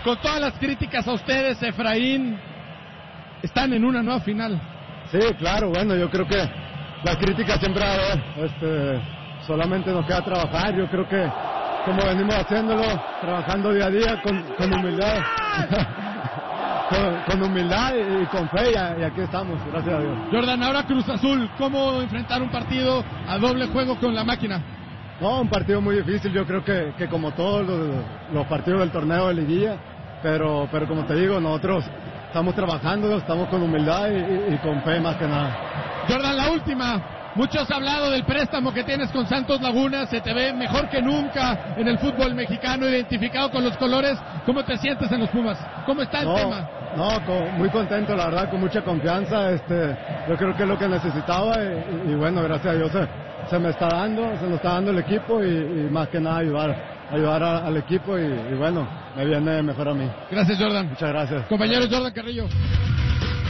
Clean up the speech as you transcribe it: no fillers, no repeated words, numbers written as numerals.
con todas las críticas a ustedes, Efraín, están en una nueva final. Sí, claro, bueno, yo creo que las críticas siempre va a haber, solamente nos queda trabajar. Yo creo que como venimos haciéndolo, trabajando día a día con humildad, con humildad y con fe, y aquí estamos, gracias a Dios. Jordan, ahora Cruz Azul, ¿cómo enfrentar un partido a doble juego con la máquina? No, un partido muy difícil, yo creo que como todos los partidos del torneo de liguilla, pero como te digo, nosotros estamos trabajando, estamos con humildad y con fe más que nada. Jordan, la última. Muchos han hablado del préstamo que tienes con Santos Laguna, se te ve mejor que nunca en el fútbol mexicano, identificado con los colores. ¿Cómo te sientes en los Pumas? ¿Cómo está el tema? Muy contento, la verdad, con mucha confianza. Yo creo que es lo que necesitaba y bueno, gracias a Dios se me está dando, se nos está dando el equipo y más que nada ayudar al equipo y bueno, me viene mejor a mí. Gracias, Jordan. Muchas gracias. Compañero Jordan Carrillo.